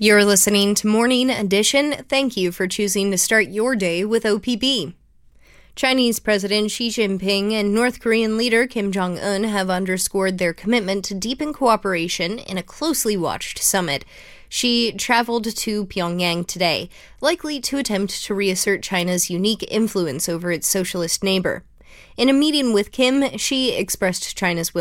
You're listening to Morning Edition. Thank you for choosing to start your day with OPB. Chinese President Xi Jinping and North Korean leader Kim Jong-un have underscored their commitment to deepen cooperation in a closely watched summit. Xi traveled to Pyongyang today, likely to attempt to reassert China's unique influence over its socialist neighbor. In a meeting with Kim, Xi expressed China's